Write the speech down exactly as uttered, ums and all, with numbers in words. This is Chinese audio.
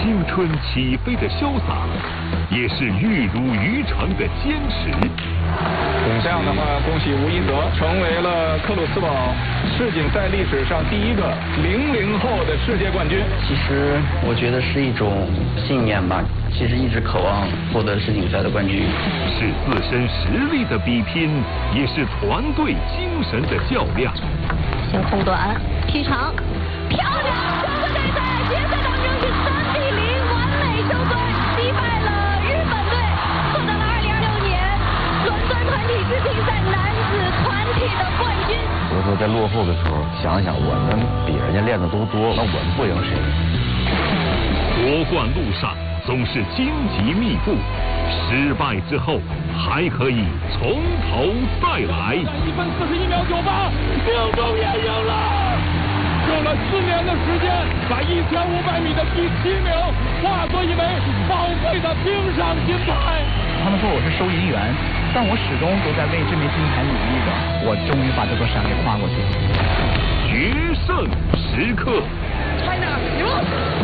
青春起飞的潇洒，也是玉如于成的坚持。 这样的话，恭喜吴一泽成为了克鲁斯堡世锦赛历史上第一个零零后的世界冠军。 其实我觉得是一种信念吧，其实一直渴望获得世锦赛的冠军。 是自身实力的比拼，也是团队精神的较量。 先控短，劈长，漂亮！中国队在决赛当中是三比零完美收队，击败了日本队，获得了二零二六年伦敦团体世锦赛男子团体的冠军。 有时候在落后的时候，想想我们比人家练的都多，那我们不赢谁？ 夺冠路上总是荆棘密布，失败之后还可以从头再来。 一分四十一秒九八，命中也赢了。用了四年的时间，把一千五百米的第七名化作一枚宝贵的冰上金牌。 他们说我是收银员，但我始终都在为这枚金牌努力着。我终于把这座山给跨过去了。 决胜时刻。 China，牛！